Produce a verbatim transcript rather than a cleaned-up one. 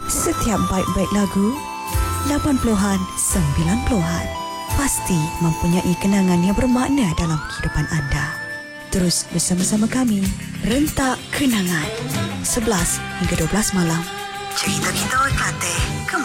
Setiap baik-baik lagu, lapan puluhan, sembilan puluhan, pasti mempunyai kenangan yang bermakna dalam kehidupan anda. Terus bersama-sama kami, Rentak Kenangan, sebelas hingga dua belas malam. Cerita kita Kelantan,